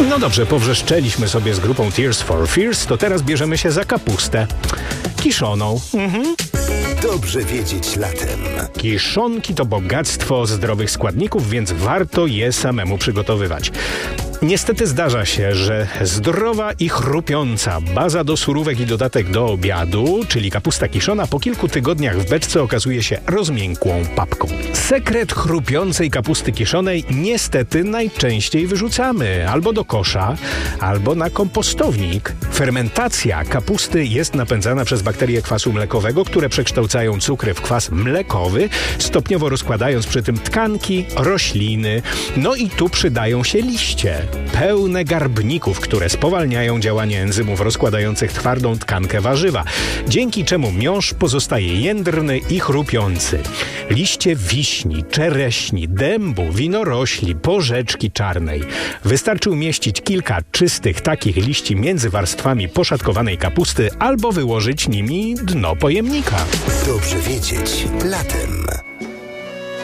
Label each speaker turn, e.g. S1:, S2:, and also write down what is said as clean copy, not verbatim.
S1: No dobrze, powrzeszczeliśmy sobie z grupą Tears for Fears, to teraz bierzemy się za kapustę kiszoną.
S2: Dobrze wiedzieć latem.
S1: Kiszonki to bogactwo zdrowych składników, więc warto je samemu przygotowywać. Niestety zdarza się, że zdrowa i chrupiąca baza do surówek i dodatek do obiadu, czyli kapusta kiszona, po kilku tygodniach w beczce okazuje się rozmiękłą papką. Sekret chrupiącej kapusty kiszonej niestety najczęściej wyrzucamy albo do kosza, albo na kompostownik. Fermentacja kapusty jest napędzana przez bakterie kwasu mlekowego, które przekształcają cukry w kwas mlekowy, stopniowo rozkładając przy tym tkanki, rośliny. No i tu przydają się liście, pełne garbników, które spowalniają działanie enzymów rozkładających twardą tkankę warzywa, dzięki czemu miąższ pozostaje jędrny i chrupiący. Liście wiśni, czereśni, dębu, winorośli, porzeczki czarnej. Wystarczy umieścić kilka czystych takich liści między warstwami poszatkowanej kapusty albo wyłożyć nimi dno pojemnika.
S2: Dobrze wiedzieć latem.